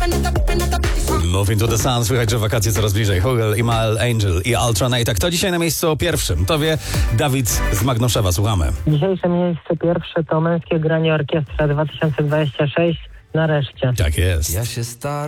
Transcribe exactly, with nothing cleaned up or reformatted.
Move into the sun, słychać, że wakacje coraz bliżej. Hugel, Imal Angel i Ultranate. Kto dzisiaj na miejscu pierwszym? To wie Dawid z Magnoszewa. Słuchamy. Dzisiejsze miejsce pierwsze to Męskie Granie Orkiestra dwa tysiące dwadzieścia sześć. Nareszcie. Tak jest. Ja się staram.